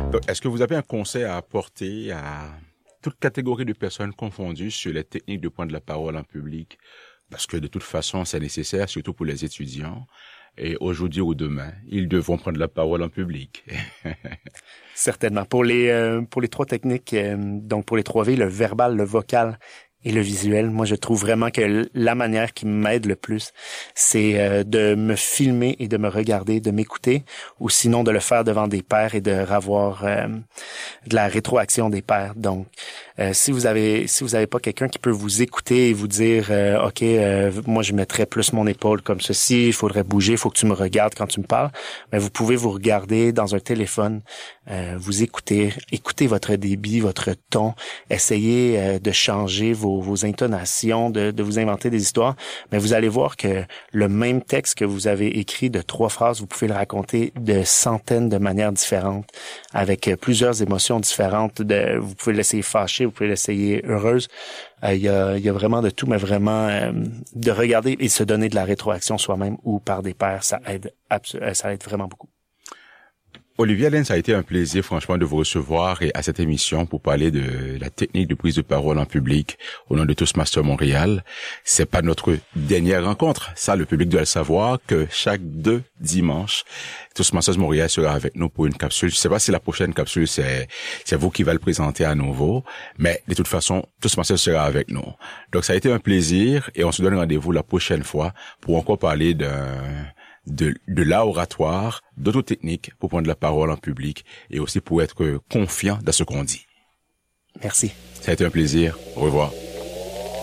Donc, est-ce que vous avez un conseil à apporter à toute catégorie de personnes confondues sur les techniques de prendre la parole en public? Parce que de toute façon, c'est nécessaire, surtout pour les étudiants. Et aujourd'hui ou demain, ils devront prendre la parole en public. Certainement. Pour les trois techniques, donc pour les 3V, le verbal, le vocal et le visuel, moi je trouve vraiment que la manière qui m'aide le plus, c'est de me filmer et de me regarder, de m'écouter, ou sinon de le faire devant des pairs et de avoir de la rétroaction des pairs. Donc, si vous avez pas quelqu'un qui peut vous écouter et vous dire OK, moi je mettrais plus mon épaule comme ceci, il faudrait bouger, il faut que tu me regardes quand tu me parles, mais vous pouvez vous regarder dans un téléphone, vous écouter votre débit, votre ton, essayez de changer vos intonations, de vous inventer des histoires, mais vous allez voir que le même texte que vous avez écrit de 3 phrases, vous pouvez le raconter de centaines de manières différentes, avec plusieurs émotions différentes. Vous pouvez l'essayer fâché, vous pouvez l'essayer heureuse. Il y a vraiment de tout, mais vraiment de regarder et se donner de la rétroaction soi-même ou par des pairs, ça aide vraiment beaucoup. Olivier Allen, ça a été un plaisir, franchement, de vous recevoir et à cette émission pour parler de la technique de prise de parole en public au nom de Toastmasters Montréal. C'est pas notre dernière rencontre. Ça, le public doit le savoir que chaque 2 dimanches, Toastmasters Montréal sera avec nous pour une capsule. Je sais pas si la prochaine capsule, c'est vous qui va le présenter à nouveau, mais de toute façon, Toastmasters sera avec nous. Donc, ça a été un plaisir et on se donne rendez-vous la prochaine fois pour encore parler de l'oratoire, d'autres techniques pour prendre la parole en public et aussi pour être confiant dans ce qu'on dit. Merci. Ça a été un plaisir. Au revoir.